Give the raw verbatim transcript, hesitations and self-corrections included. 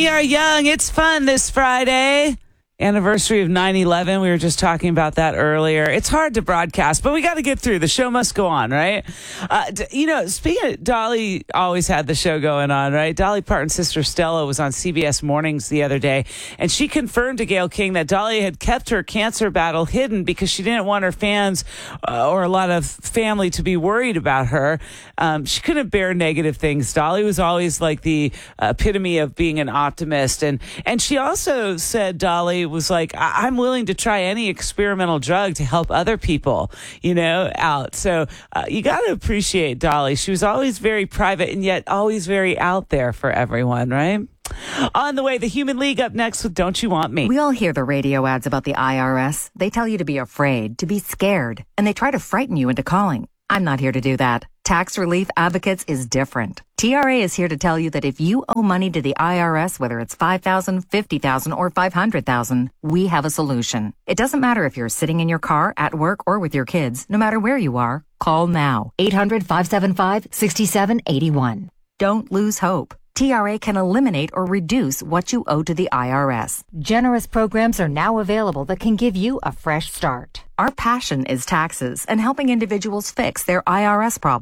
We are young. It's fun this Friday. Anniversary of nine eleven. We were just talking about that earlier. It's hard to broadcast, but we got to get through. The show must go on, right? Uh, d- you know, speaking of, Dolly always had the show going on, right? Dolly Parton's sister Stella was on C B S Mornings the other day, and she confirmed to Gayle King that Dolly had kept her cancer battle hidden because she didn't want her fans uh, or a lot of family to be worried about her. Um, she couldn't bear negative things. Dolly was always like the epitome of being an optimist. And, and she also said, Dolly was like, I- I'm willing to try any experimental drug to help other people, you know, out. So uh, you got to appreciate Dolly. She was always very private and yet always very out there for everyone, right? On the way, the Human League up next with Don't You Want Me? We all hear the radio ads about the I R S. They tell you to be afraid, to be scared, and they try to frighten you into calling. I'm not here to do that. Tax Relief Advocates is different. T R A is here to tell you that if you owe money to the I R S, whether it's five thousand dollars, fifty thousand dollars, or five hundred thousand dollars, we have a solution. It doesn't matter if you're sitting in your car, at work, or with your kids. No matter where you are, call now. eight hundred, five seven five, six seven eight one. Don't lose hope. T R A can eliminate or reduce what you owe to the I R S. Generous programs are now available that can give you a fresh start. Our passion is taxes and helping individuals fix their I R S problems.